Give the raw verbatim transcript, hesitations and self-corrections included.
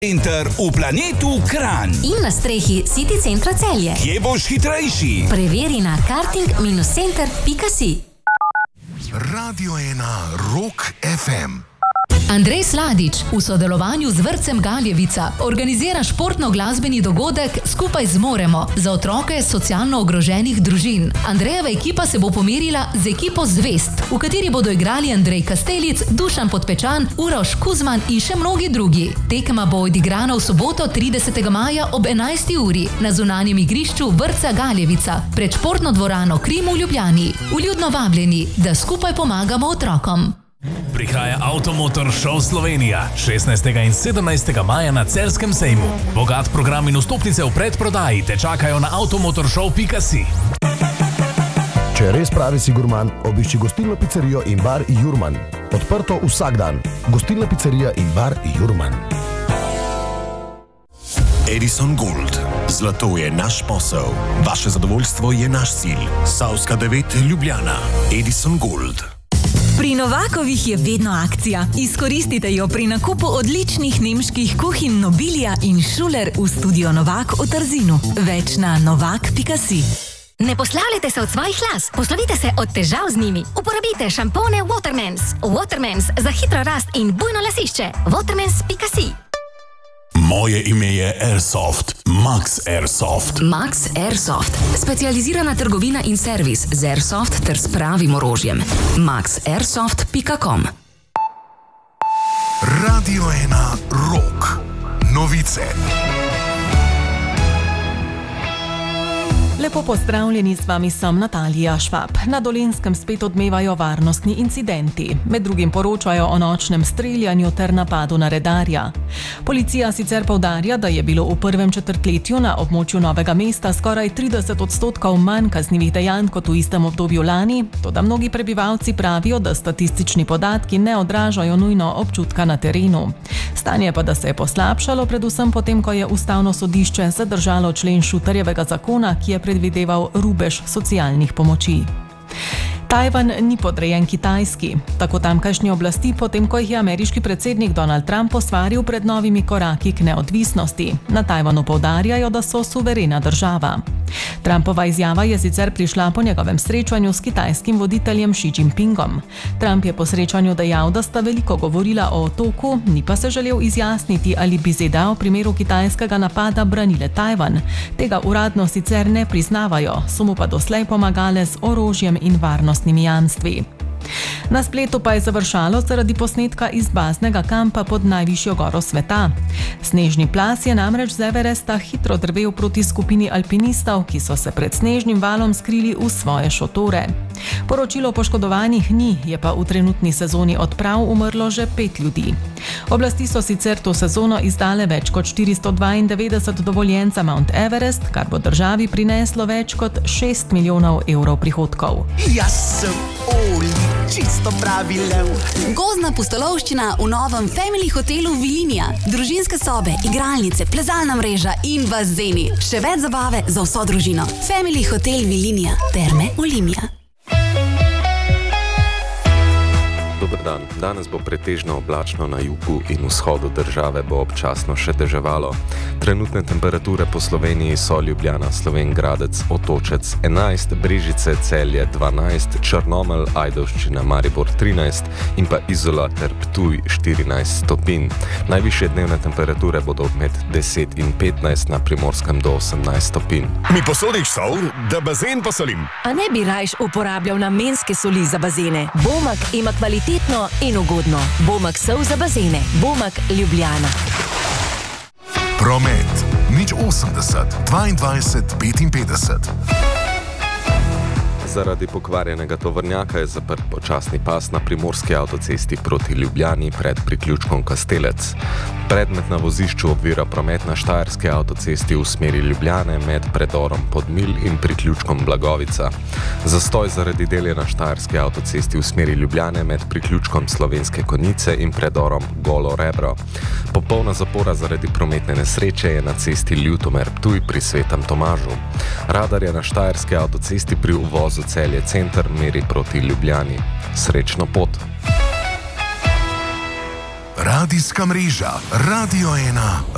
Center v planetu Kranj. In na strehi City centra Celje. Kje boš hitrejši? Preveri na karting center pika si. Radio ena Rock ef em. Andrej Sladič v sodelovanju z vrtcem Galjevica organizira športno-glasbeni dogodek Skupaj zmoremo za otroke socialno ogroženih družin. Andrejeva ekipa se bo pomerila z ekipo Zvest, v kateri bodo igrali Andrej Kastelic, Dušan Podpečan, Uroš Kuzman in še mnogi drugi. Tekma bo odigrana v soboto tridesetega maja ob enajsti uri na zunanjem igrišču vrtca Galjevica pred športno dvorano Krim v Ljubljani. Vljudno vabljeni, da skupaj pomagamo otrokom. Prihaja Avtomotor Show Slovenija šestnajstega in sedemnajstega maja na Celjskem sejmu. Bogat program in vstopnice v predprodaji te čakajo na avtomotorshow pika si. Če res pravi si gurman, obišči gostilno pizzerijo in bar Jurman. Odprto vsak dan. Gostilna pizzerija in bar Jurman. Edison Gold. Zlato je naš posel. Vaše zadovoljstvo je naš cilj. Savska devet Ljubljana. Edison Gold. Pri Novakovih je vedno akcija. Izkoristite jo pri nakupu odličnih nemških kuhinj Nobilia in Schuler v studio Novak v Trzinu. Več na novak pika si. Ne poslavljajte se od svojih las, poslovite se od težav z njimi. Uporabite šampone Watermans. Watermans za hitro rast in bujno lasišče. watermans pika si. Moje ime je Airsoft. Max Airsoft. Max Airsoft. Specializirana trgovina in servis z Airsoft ter s pravim orožjem. max airsoft pika com. Radio ena Rock. Novice. Lepo pozdravljeni, z vami sem Natalija Švab. Na Dolenjskem spet odmevajo varnostni incidenti. Med drugim poročajo o nočnem streljanju ter napadu na redarja. Policija sicer poudarja, da je bilo v prvem četrtletju na območju Novega mesta skoraj trideset odstotkov manj kaznivih dejanj kot v istem obdobju lani, toda mnogi prebivalci pravijo, da statistični podatki ne odražajo nujno občutka na terenu. Stanje pa, da se je poslabšalo, predvsem potem, ko je Ustavno sodišče zadržalo člen Šutarjevega zakona, ki je predvideval rubež socialnih pomoči. Tajvan ni podrejen Kitajski. Tako tamkajšnje oblasti, potem ko jih je ameriški predsednik Donald Trump posvaril pred novimi koraki k neodvisnosti. Na Tajvanu poudarjajo, da so suverena država. Trumpova izjava je sicer prišla po njegovem srečanju s kitajskim voditeljem Xi Jinpingom. Trump je po srečanju dejal, da sta veliko govorila o otoku, ni pa se želel izjasniti, ali bi Z D A v primeru kitajskega napada branile Tajvan. Tega uradno sicer ne priznavajo, so mu pa doslej pomagale z orožjem in varnostnimi jamstvi. Na spletu pa je završalo zaradi posnetka iz baznega kampa pod najvišjo goro sveta. Snežni plas je namreč z Everesta hitro drvel proti skupini alpinistov, ki so se pred snežnim valom skrili v svoje šotore. Poročilo poškodovanih ni, je pa v trenutni sezoni odprav umrlo že pet ljudi. Oblasti so sicer to sezono izdale več kot štiristo dvaindevetdeset dovoljenj za Mount Everest, kar bo državi prineslo več kot šest milijonov evrov prihodkov. Jaz sem Oli, čisto pravi lev. Gozdna pustolovščina v novem Family hotelu Vilinija. Družinske sobe, igralnice, plezalna mreža in bazeni. Še več zabave za vso družino. Family hotel Vilinija. Terme Olimia. Dober dan. Danes bo pretežno oblačno na jugu in vzhodu države, bo občasno še deževalo. Trenutne temperature po Sloveniji so Ljubljana, Slovenj Gradec, Otočec enajst, Brežice, Celje dvanajst, Črnomelj, Ajdovščina, Maribor trinajst in pa Izola ter Ptuj štirinajst stopinj. Najvišje dnevne temperature bodo med deset in petnajst, na Primorskem do osemnajst stopinj. Mi posodiš sol, da bazen posolim? A ne bi rajš uporabljal namenske soli za bazene? Bomak ima kvalitetno in ugodno. Bomak sol za bazene. Bomak Ljubljana. Promet. Nič osemdeset, dvaindvajset, petinpetdeset. Zaradi pokvarjenega tovornjaka je zaprt počasni pas na primorski avtocesti proti Ljubljani pred priključkom Kastelec. Predmet na vozišču ovira promet na štajerski avtocesti v smeri Ljubljane med predorom Podmilj in priključkom Blagovica. Zastoj zaradi delja na štajerski avtocesti v smeri Ljubljane med priključkom Slovenske Konjice in predorom Golo Rebro. Popolna zapora zaradi prometne nesreče je na cesti Ljutomer-Ptuj pri Svetem Tomažu. Radar je na štajerski avtocesti pri uvozu Celje center meri proti Ljubljani. Srečno pot! Radijska mreža Radio ena